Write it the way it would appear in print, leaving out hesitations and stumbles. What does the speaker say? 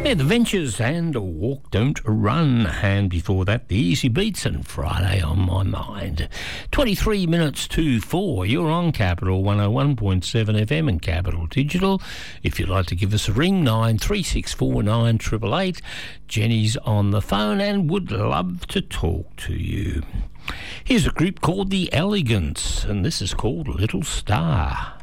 Yeah, The Ventures and A Walk Don't Run. And before that, The Easy Beats and Friday on My Mind. 23 minutes to 4. You're on Capital 101.7 FM and Capital Digital. If you'd like to give us a ring, 9364 888. Jenny's on the phone and would love to talk to you. Here's a group called The Elegants, and this is called Little Star.